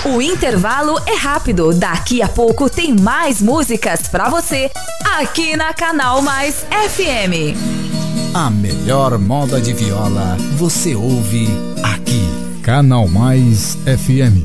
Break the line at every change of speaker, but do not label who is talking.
O intervalo é rápido. Daqui a pouco tem mais músicas pra você aqui na Canal Mais FM.
A melhor moda de viola você ouve aqui. Canal Mais FM.